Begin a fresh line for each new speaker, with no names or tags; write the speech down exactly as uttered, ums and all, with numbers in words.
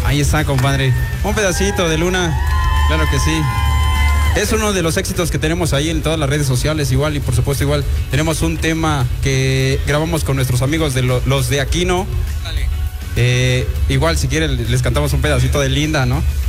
Ahí está, compadre. Un pedacito de Luna, claro que sí. Es uno de los éxitos que tenemos ahí en todas las redes sociales igual, y por supuesto igual tenemos un tema que grabamos con nuestros amigos de lo, los de Aquino. Dale. Eh, igual si quieren les cantamos un pedacito de Linda, ¿no?